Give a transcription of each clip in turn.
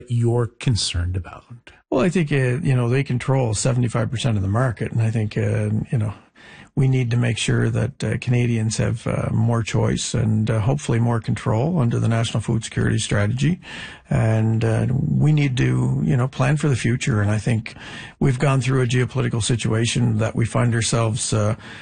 you're concerned about? Well, I think, they control 75% of the market. And I think, we need to make sure that Canadians have more choice and hopefully more control under the National Food Security Strategy. And we need to, plan for the future. And I think we've gone through a geopolitical situation that we find ourselves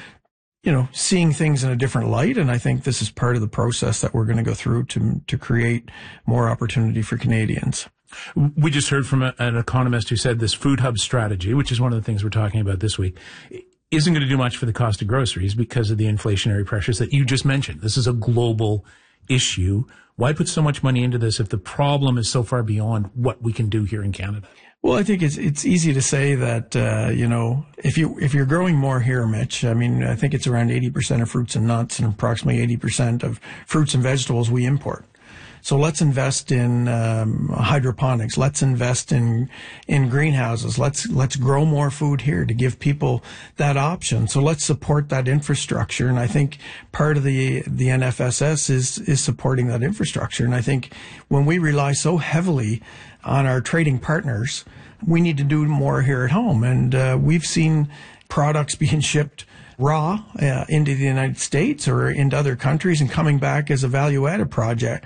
seeing things in a different light. And I think this is part of the process that we're going to go through to create more opportunity for Canadians. We just heard from an economist who said this food hub strategy, which is one of the things we're talking about this week, isn't going to do much for the cost of groceries because of the inflationary pressures that you just mentioned. This is a global issue. Why put so much money into this if the problem is so far beyond what we can do here in Canada? Well, I think it's easy to say that, if you're growing more here, Mitch, I think it's around 80% of fruits and nuts and approximately 80% of fruits and vegetables we import. So let's invest in hydroponics. Let's invest in greenhouses. Let's grow more food here to give people that option. So let's support that infrastructure. And I think part of the NFSS is supporting that infrastructure. And I think when we rely so heavily on our trading partners, we need to do more here at home. And we've seen products being shipped raw into the United States or into other countries and coming back as a value-added project.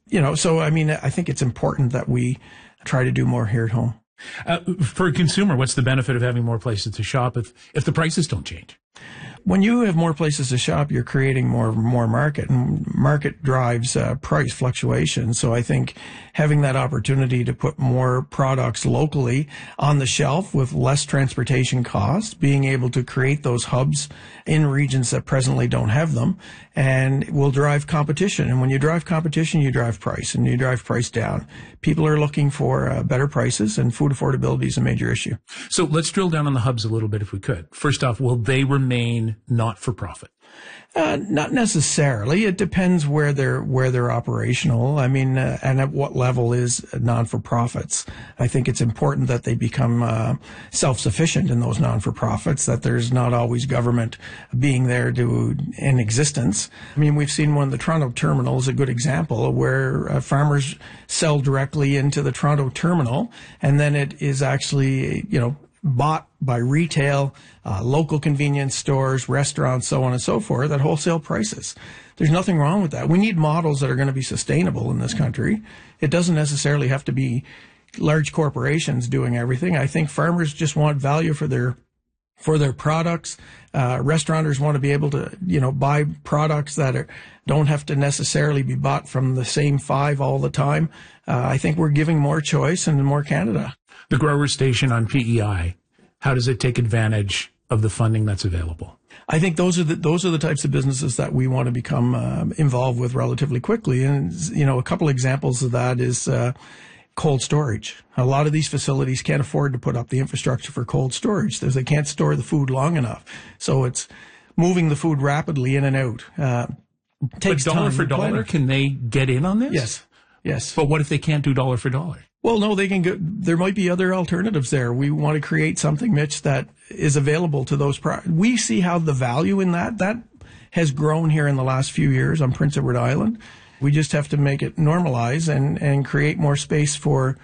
I think it's important that we try to do more here at home. For a consumer, what's the benefit of having more places to shop if the prices don't change? When you have more places to shop, you're creating more market, and market drives price fluctuation. So I think having that opportunity to put more products locally on the shelf with less transportation costs, being able to create those hubs in regions that presently don't have them, and will drive competition. And when you drive competition, you drive price, and you drive price down. People are looking for better prices, and food affordability is a major issue. So let's drill down on the hubs a little bit if we could. First off, will they remain not for profit? Not necessarily. It depends where they're operational. And at what level is non-for-profits. I think it's important that they become self-sufficient in those non-for-profits, that there's not always government being there in existence. We've seen one of the Toronto terminal is a good example where farmers sell directly into the Toronto terminal, and then it is actually, bought by retail, local convenience stores, restaurants, so on and so forth, at wholesale prices. There's nothing wrong with that. We need models that are going to be sustainable in this country. It doesn't necessarily have to be large corporations doing everything. I think farmers just want value for their products. Restaurateurs want to be able to, buy products that don't have to necessarily be bought from the same five all the time. I think we're giving more choice and more Canada. The grower station on PEI, how does it take advantage of the funding that's available? I think those are the types of businesses that we want to become involved with relatively quickly. And, a couple examples of that is cold storage. A lot of these facilities can't afford to put up the infrastructure for cold storage. They can't store the food long enough. So it's moving the food rapidly in and out. Takes but dollar for dollar, can they get in on this? Yes. But what if they can't do dollar for dollar? Well, no, they can go. There might be other alternatives there. We want to create something, Mitch, that is available to those. We see how the value in that has grown here in the last few years on Prince Edward Island. We just have to make it normalize and create more space for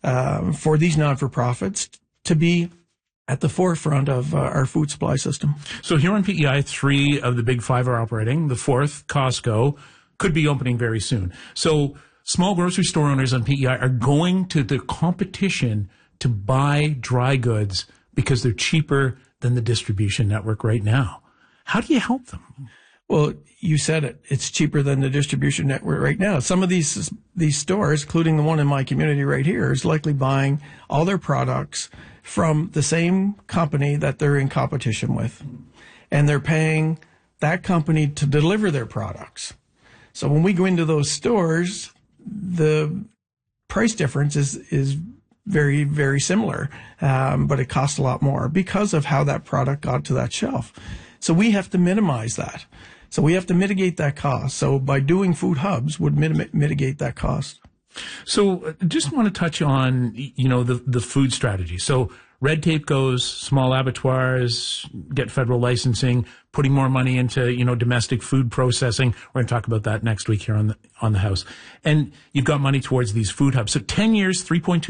these non-for-profits to be at the forefront of our food supply system. So here on PEI, 3 of the big 5 are operating. The 4th, Costco, could be opening very soon. So small grocery store owners on PEI are going to the competition to buy dry goods because they're cheaper than the distribution network right now. How do you help them? Well, you said it. It's cheaper than the distribution network right now. Some of these stores, including the one in my community right here, is likely buying all their products from the same company that they're in competition with. And they're paying that company to deliver their products. So when we go into those stores, the price difference is very, very similar, but it costs a lot more because of how that product got to that shelf. So we have to minimize that. So we have to mitigate that cost. So by doing food hubs would mitigate that cost. So just want to touch on, the food strategy. So red tape goes, small abattoirs get federal licensing, putting more money into, domestic food processing. We're going to talk about that next week here on the House. And you've got money towards these food hubs. So 10 years, $3.2